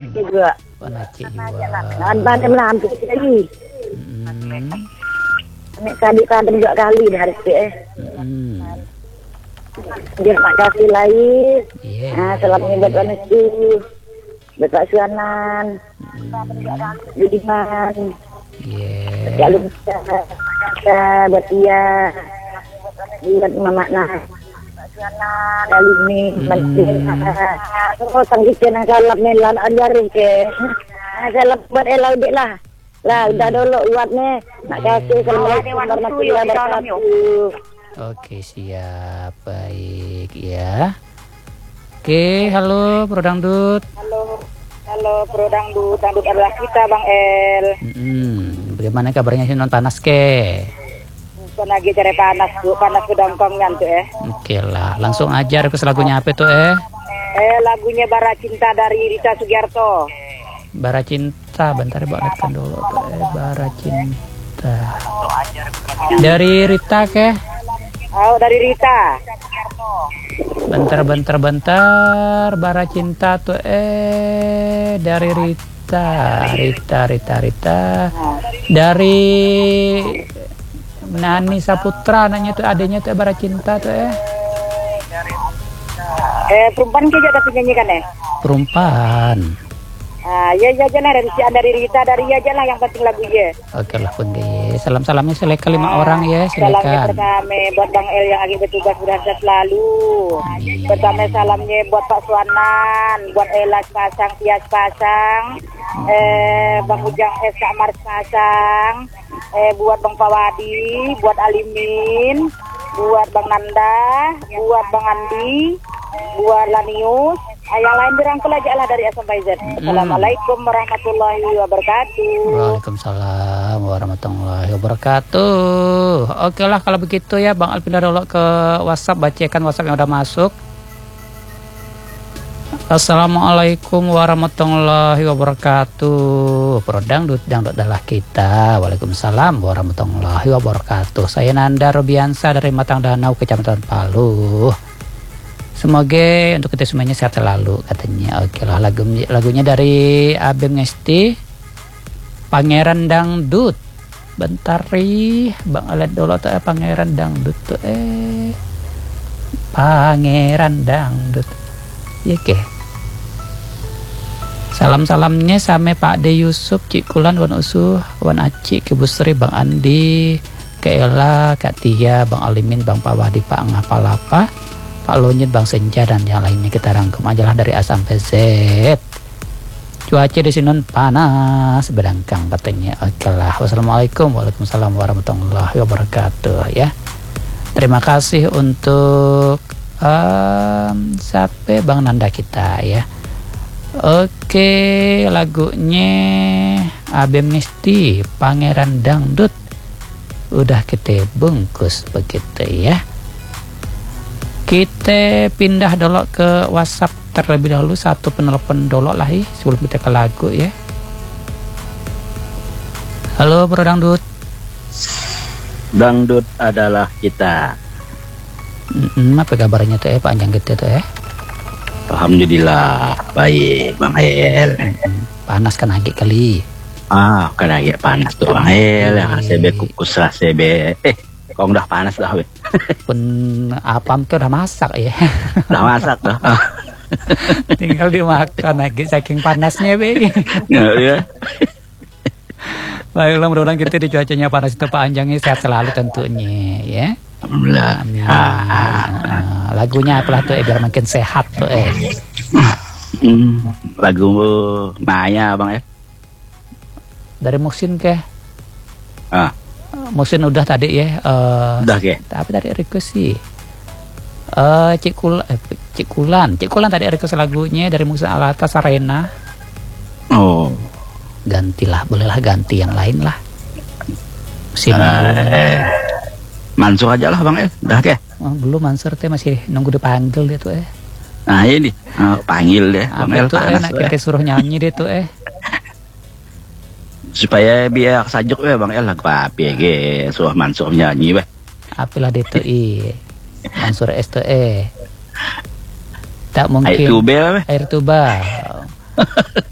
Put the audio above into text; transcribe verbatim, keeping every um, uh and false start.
juga. Pak Naci juga. Dan pandem lah hampir lagi. Hmm. Nek kali pandem juga kali di hari itu eh. Hmm. Dia tak kasih lain. Iya. Nah, selamat buat wanita. Bapak Suanan. Budiman. Iya. Ya lupa. Buat dia. Buat mama nah. Kali ini masih. Oh, tangki kena salap melan ajarin ke. Salap buat elau dek lah. Lah, udah dulu buatnya. Nak kasih Assalamualaikum warahmatullahi wabarakatuh. Oke, siap. Baik ya. Oke, halo Bro Dangdut. Halo. Halo Bro Dangdut. Dangdut adalah kita Bang El. Hmm, bagaimana kabarnya sih non panas ke? Bukan lagi cari panas, Bu. Panas bedangkongnya tuh eh. Oke lah, langsung aja request lagunya apa tuh eh? Eh, lagunya Bara Cinta dari Rita Sugiarto. Bara Cinta, bentar bangetkan dulu tuh eh. Bara Cinta. Dari Rita ke? Oh, dari Rita. Bentar, bentar, bentar. Bara Cinta tuh eh dari Rita, Rita, Rita, Rita. Dari Nani Saputra, nanya tuh adanya tuh Bara Cinta tuh eh. Eh, perempuan juga tapi nyanyikan eh. Perempuan. Ah, ya ya aja lah dari dari Rita dari ya aja lah yang penting lagu ya. Oke lah pun deh. Salam-salamnya seleka lima Ah, orang ya, salamnya silakan. pertama buat Bang El yang lagi bertugas berada selalu. Amin. Pertama salamnya buat Pak Suanan, buat Ella pasang, Tias pasang, eh Bang Ujang S Kamar pasang, eh buat Bang Pawadi, buat Alimin, buat Bang Nanda, buat Bang Andi, buat Lanius. Yang lain dirangkul aja lah dari A sampai Z. Assalamualaikum warahmatullahi wabarakatuh. Waalaikumsalam warahmatullahi wabarakatuh. Oke lah kalau begitu ya Bang Al pindah dulu ke WhatsApp, bacakan WhatsApp yang udah masuk. Assalamualaikum warahmatullahi wabarakatuh. Pro Dangdut, Dangdut adalah kita. Waalaikumsalam warahmatullahi wabarakatuh. Saya Nanda Robiansa dari Matang Danau, Kecamatan Palu. Semoga untuk kita semuanya sehat selalu katanya. Oke lah, lagu, lagunya dari Abim Ngesti, Pangeran Dangdut. Bentar nih Bang Alet dulu tuh eh, Pangeran Dangdut tuh eh Pangeran Dangdut ya ke. Salam-salamnya sama Pak De Yusuf, Cik Kulan, Wan Usuh, Wan Aci, ke Busri, Bang Andi, ke Ella, Kak Tia, Bang Alimin, Bang Pawadi, Pak Ngapalapa, Pak Lonyet, Bang Senja, dan yang lainnya. Kita rangkum aja lah dari A sampai Z. Cuaca di sini panas berangkang katanya. Oke lah. Wassalamualaikum Waalaikumsalam warahmatullahi wabarakatuh ya. Terima kasih untuk um, sampai Bang Nanda kita ya. Oke, lagunya Abim Nisti, Pangeran Dangdut udah kita bungkus begitu ya. Kita pindah dulu ke WhatsApp terlebih dahulu, satu penelpon dulu lah ya, sebelum kita ke lagu ya. Halo Bro Dangdut. Dangdut adalah kita. Mm-mm, apa kabarnya tuh ya panjang gitu tuh ya? Alhamdulillah baik Bang El. Panas kan lagi kali. Ah kan lagi panas tuh Bang El. Yang A C B kukus A C B. Eh kok udah panas dah weh. Pun apam tuh udah masak ya. Udah masak tuh. Tinggal dimakan lagi saking panasnya be. Ya. Baiklah, mudah-mudahan kita di cuacanya panas itu panjangnya sehat selalu tentunya ya. Alhamdulillah. Amin. Ah. Lagunya apalah tuh eh, biar makin sehat tuh eh. Hmm, lagu Maya Bang El. Dari Musin ke? Ah. Musin udah tadi ya. Uh, udah ke? Tapi tadi request sih. Uh, Cikul, eh, Cikulan, Cikulan tadi request lagunya dari Musin Alata Sarena. Oh. Gantilah, bolehlah ganti yang lain lah. Musim. Uh, Mansur aja lah Bang El. Udah ke? Oh, belum Mansur teh masih nunggu dipanggil dia tuh eh. Nah ini oh, panggil deh Bang El tuh panas eh, kita eh. suruh nyanyi deh tuh eh. Supaya biar sajuk ya Bang El lagu apa ya ge suruh Mansur nyanyi weh. Apilah deh tuh i. Mansur S tuh eh. Tak mungkin. Air tuba weh. Air tuba.